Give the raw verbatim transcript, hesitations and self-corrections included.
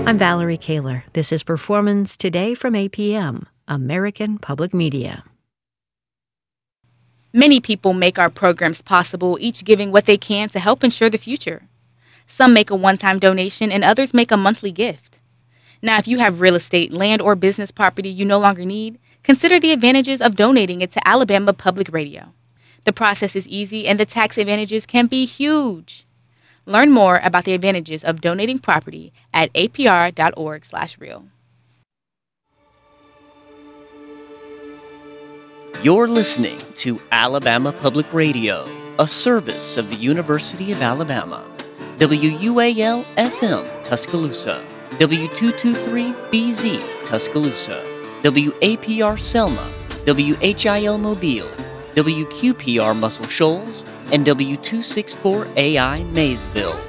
I'm Valerie Kaler. This is Performance Today from A P M, American Public Media. Many people make our programs possible, each giving what they can to help ensure the future. Some make a one-time donation and others make a monthly gift. Now, if you have real estate, land, or business property you no longer need, consider the advantages of donating it to Alabama Public Radio. The process is easy and the tax advantages can be huge. Learn more about the advantages of donating property at apr.org slash real. You're listening to Alabama Public Radio, a service of the University of Alabama. W U A L F M Tuscaloosa, W two twenty-three B Z Tuscaloosa, W A P R Selma, W H I L Mobile, W Q P R Muscle Shoals, and W two sixty-four A I Maysville.